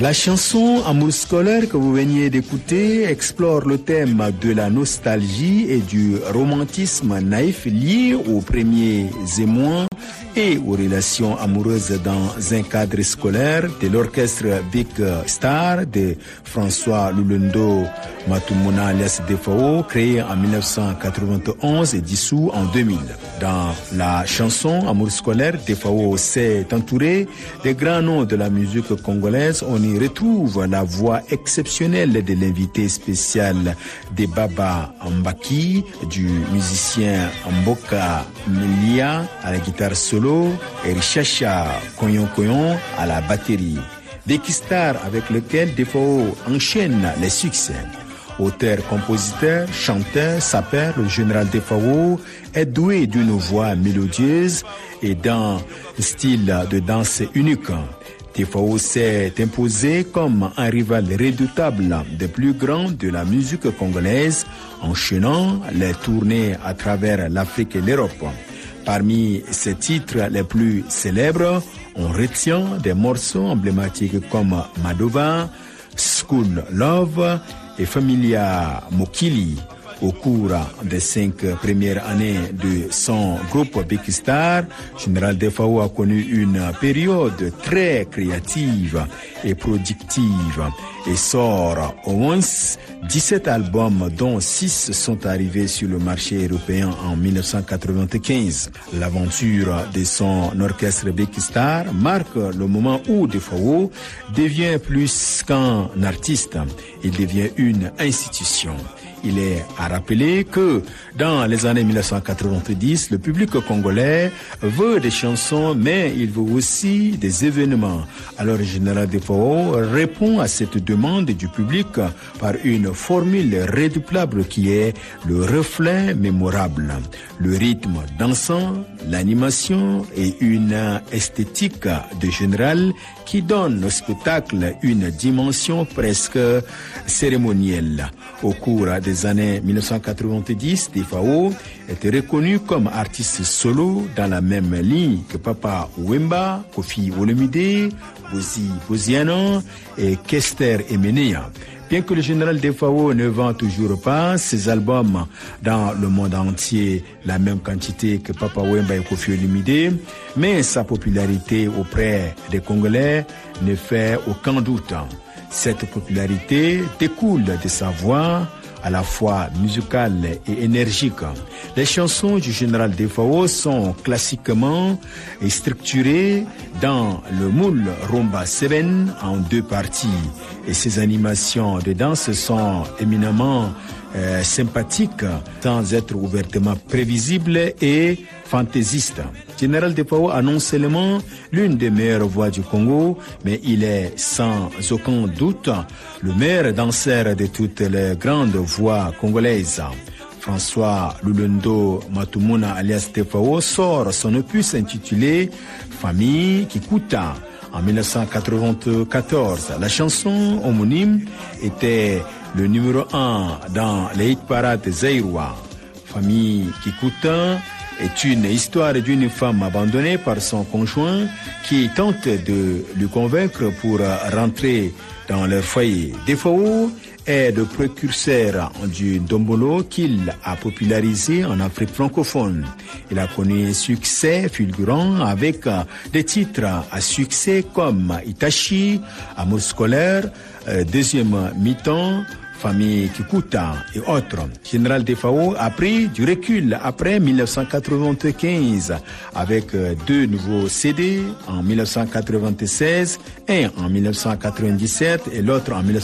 La chanson Amour scolaire que vous veniez d'écouter explore le thème de la nostalgie et du romantisme naïf lié aux premiers émois et aux relations amoureuses dans un cadre scolaire de l'orchestre Big Star de François Lulendo Matumuna alias Defao, créé en 1991 et dissous en 2000. Dans la chanson Amour scolaire, Defao s'est entouré des grands noms de la musique congolaise. On y retrouve la voix exceptionnelle de l'invité spécial de Baba Mbaki, du musicien Mboka Melia à la guitare solo et Richacha Koyon Koyon à la batterie. Bekistar avec lequel Defao enchaîne les succès. Auteur, compositeur, chanteur, sapeur, le général Defao est doué d'une voix mélodieuse et d'un style de danse unique. Defao s'est imposé comme un rival redoutable des plus grands de la musique congolaise, enchaînant les tournées à travers l'Afrique et l'Europe. Parmi ses titres les plus célèbres, on retient des morceaux emblématiques comme Madova, School Love et Familia Mokili. Au cours des 5 premières années de son groupe Big Star, Général Defao a connu une période très créative et productive et sort au moins 17 albums dont 6 sont arrivés sur le marché européen en 1995. L'aventure de son orchestre Big Star marque le moment où Defao devient plus qu'un artiste, il devient une institution. Il est à rappeler que dans les années 1990, le public congolais veut des chansons, mais il veut aussi des événements. Alors le général Defao répond à cette demande du public par une formule redoublable qui est le refrain mémorable. Le rythme dansant, l'animation et une esthétique de général qui donne au spectacle une dimension presque cérémonielle. Au cours des années 1990, Defao était reconnu comme artiste solo dans la même ligne que Papa Wemba, Kofi Olomide, Bozi Boziano et Kester Emenea. Bien que le général Defao ne vend toujours pas ses albums dans le monde entier la même quantité que Papa Wemba et Kofi Olomide, mais sa popularité auprès des Congolais ne fait aucun doute. Cette popularité découle de sa voix à la fois musicale et énergique. Les chansons du général Defao sont classiquement structurées dans le moule Rumba 7 en 2 parties et ses animations de danse sont éminemment sympathiques sans être ouvertement prévisibles et fantaisistes. Général Defao a non seulement l'une des meilleures voix du Congo, mais il est sans aucun doute le meilleur danseur de toutes les grandes voix congolaises. François Lulendo Matumuna alias Defao sort son opus intitulé Famille Kikuta en 1994. La chanson homonyme était le numéro 1 dans les hit parades zaïrois. Famille Kikuta est une histoire d'une femme abandonnée par son conjoint qui tente de le convaincre pour rentrer dans leur foyer. Defao est le précurseur du Ndombolo qu'il a popularisé en Afrique francophone. Il a connu un succès fulgurant avec des titres à succès comme Itachi, Amour scolaire, Deuxième mi-temps, Famille Kikuta et autres. Général Defao a pris du recul après 1995 avec 2 nouveaux CD en 1996, un en 1997 et l'autre en 1997.